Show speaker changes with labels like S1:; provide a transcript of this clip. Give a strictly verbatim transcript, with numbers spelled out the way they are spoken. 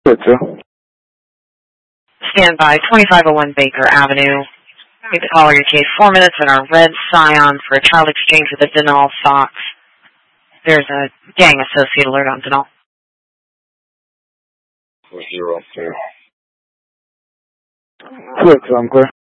S1: Good, sir.
S2: Stand by, twenty-five oh one Baker Avenue. Make the call or your case four minutes in our red Scion for a child exchange with a Denal Fox. There's a gang associate alert on Denal.
S1: Four zero, clear. Six, I'm clear.